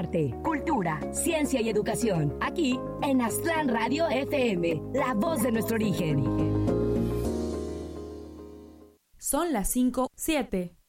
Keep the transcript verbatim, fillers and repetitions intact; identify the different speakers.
Speaker 1: arte, cultura, ciencia y educación. Aquí en Aztlán Radio F M, la voz de nuestro origen.
Speaker 2: Son las cinco, siete.